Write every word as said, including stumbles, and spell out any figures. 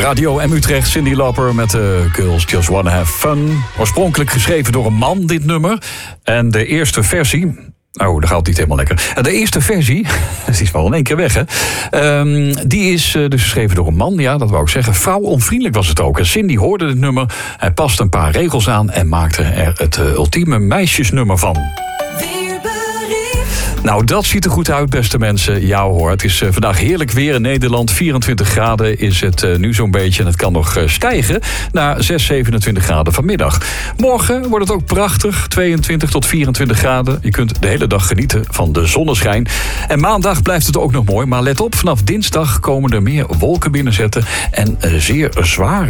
Radio M Utrecht, Cyndi Lauper met de uh, Girls Just Wanna Have Fun. Oorspronkelijk geschreven door een man, dit nummer. En de eerste versie... Oh, dat gaat niet helemaal lekker. De eerste versie, die is wel in één keer weg, hè. Um, die is uh, dus geschreven door een man, ja, dat wou ik zeggen. Vrouwonvriendelijk was het ook. En Cyndi hoorde het nummer, hij paste een paar regels aan... en maakte er het uh, ultieme meisjesnummer van. Nou, dat ziet er goed uit, beste mensen. Ja hoor, het is uh, vandaag heerlijk weer in Nederland. vierentwintig graden is het uh, nu zo'n beetje. En het kan nog uh, stijgen naar zes, zevenentwintig graden vanmiddag. Morgen wordt het ook prachtig. tweeëntwintig tot vierentwintig graden. Je kunt de hele dag genieten van de zonneschijn. En maandag blijft het ook nog mooi. Maar let op, vanaf dinsdag komen er meer wolken binnenzetten. En uh, zeer zwaar.